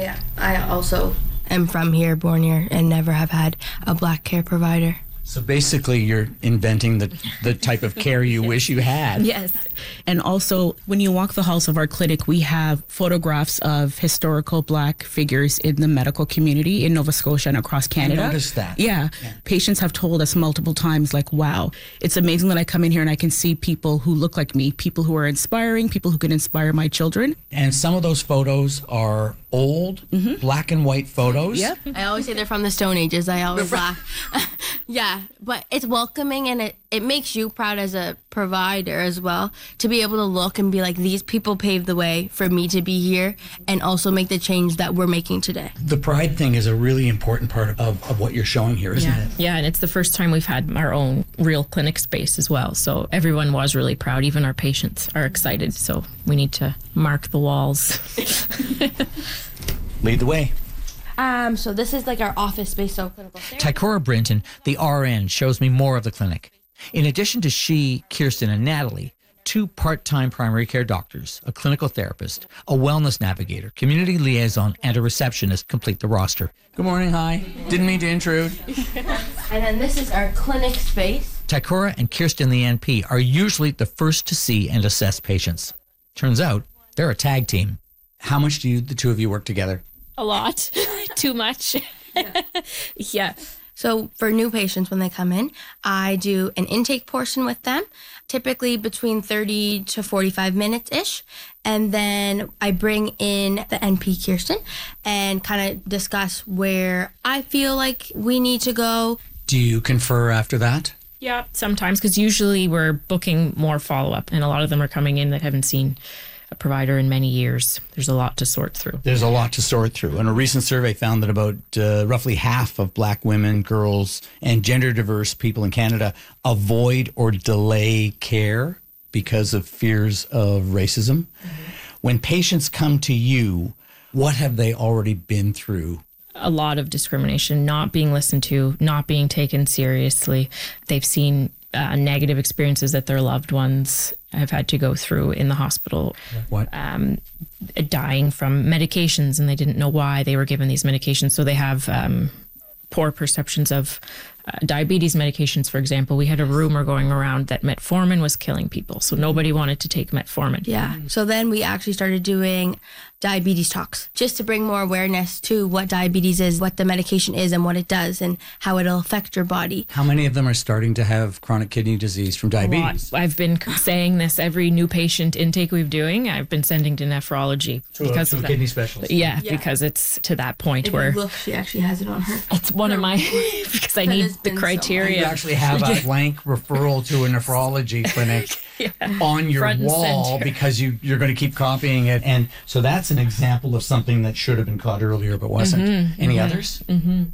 Yeah, I also am from here, born here, and never have had a Black care provider. So basically, you're inventing the type of care you wish you had. Yes. And also, when you walk the halls of our clinic, we have photographs of historical Black figures in the medical community in Nova Scotia and across Canada. I noticed that. Yeah. Patients have told us multiple times, like, wow, it's amazing that I come in here and I can see people who look like me, people who are inspiring, people who can inspire my children. And some of those photos are old, black and white photos. Yep. I always say they're from the Stone Ages. I always laugh. Yeah, but it's welcoming, and it makes you proud as a provider as well to be able to look and be like, these people paved the way for me to be here and also make the change that we're making today. The pride thing is a really important part of what you're showing here, isn't it? Yeah, and it's the first time we've had our own real clinic space as well. So everyone was really proud. Even our patients are excited. So we need to mark the walls. Lead the way. So this is like our office space, so clinical therapy. Tycora Brinton, the RN, shows me more of the clinic. In addition to she, Kirsten, and Natalie, 2 part-time primary care doctors, a clinical therapist, a wellness navigator, community liaison, and a receptionist complete the roster. Good morning, hi. Didn't mean to intrude. And then this is our clinic space. Tycora and Kirsten, the NP, are usually the first to see and assess patients. Turns out, they're a tag team. How much do the two of you work together? A lot. Too much. Yeah. So for new patients, when they come in, I do an intake portion with them, typically between 30 to 45 minutes-ish. And then I bring in the NP, Kirsten, and kind of discuss where I feel like we need to go. Do you confer after that? Yeah, sometimes, because usually we're booking more follow-up, and a lot of them are coming in that haven't seen a provider in many years. There's a lot to sort through. There's a lot to sort through. And a recent survey found that about roughly half of Black women, girls, and gender diverse people in Canada avoid or delay care because of fears of racism. When patients come to you, what have they already been through? A lot of discrimination, not being listened to, not being taken seriously. They've seen negative experiences that their loved ones have had to go through in the hospital. What? Dying from medications, and they didn't know why they were given these medications. So they have poor perceptions of diabetes medications, for example. We had a rumor going around that metformin was killing people, so nobody wanted to take metformin. Yeah. So then we actually started doing diabetes talks just to bring more awareness to what diabetes is, what the medication is, and what it does, and how it'll affect your body. How many of them are starting to have chronic kidney disease from diabetes? I've been saying this every new patient intake we've doing. I've been sending to nephrology because of kidney specialist. Yeah, because it's to that point where look, she actually has it on her. It's one of my because I need the criteria. You actually have a blank referral to a nephrology clinic on your Front and wall center. because you're going to keep copying it. And so that's an example of something that should have been caught earlier but wasn't. Any others?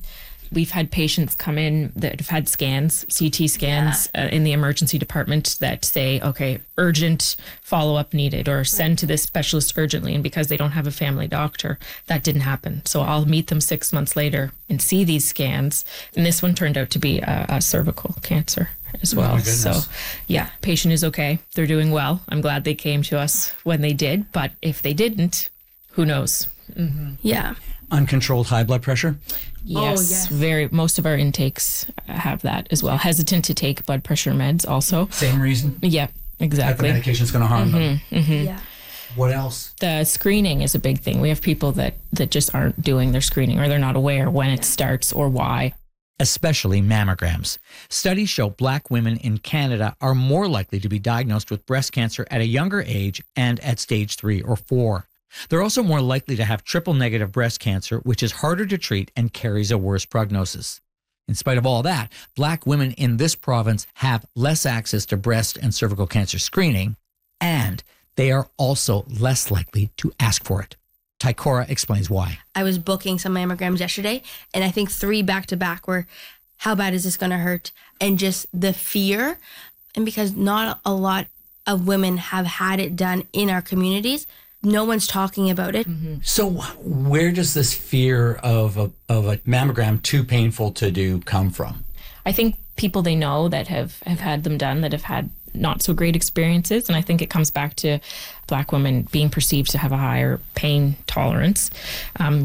We've had patients come in that have had scans, CT scans in the emergency department that say, okay, urgent follow-up needed, or send to this specialist urgently. And because they don't have a family doctor, that didn't happen. So I'll meet them 6 months later and see these scans. And this one turned out to be a cervical cancer as well. my goodness. So yeah, patient is okay. They're doing well. I'm glad they came to us when they did. But if they didn't, who knows? Yeah. Uncontrolled high blood pressure? Yes, most of our intakes have that as well. Hesitant to take blood pressure meds also. Same reason? Yeah, That the exactly. medication's going to harm them. Yeah. What else? The screening is a big thing. We have people that just aren't doing their screening, or they're not aware when it starts or why. Especially mammograms. Studies show Black women in Canada are more likely to be diagnosed with breast cancer at a younger age and at stage 3 or 4. They're also more likely to have triple-negative breast cancer, which is harder to treat and carries a worse prognosis. In spite of all that, Black women in this province have less access to breast and cervical cancer screening, and they are also less likely to ask for it. Tycora explains why. I was booking some mammograms yesterday, and I think 3 back-to-back were, how bad is this going to hurt? And just the fear. And because not a lot of women have had it done in our communities, no one's talking about it. So where does this fear of a mammogram too painful to do come from? I think people they know that have had them done, that have had not so great experiences. And I think it comes back to Black women being perceived to have a higher pain tolerance.